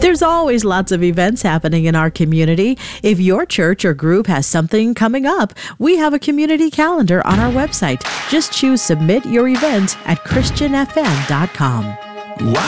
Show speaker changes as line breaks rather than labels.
There's always lots of events happening in our community. If your church or group has something coming up, we have a community calendar on our website. Just choose Submit Your Event at ChristianFM.com.